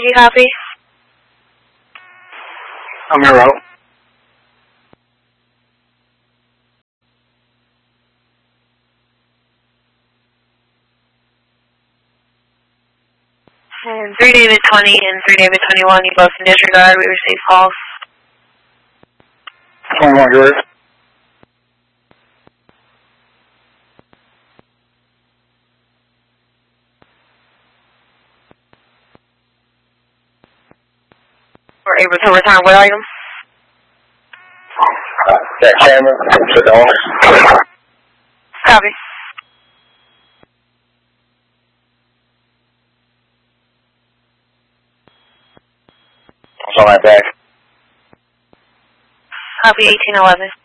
you copy? I'm en route. And 3 David 20 and 3 David 21, you both in disregard. We received calls. 21 yours. We're able to return what item? That camera, the door. Copy. It's on my back. Copy 1811.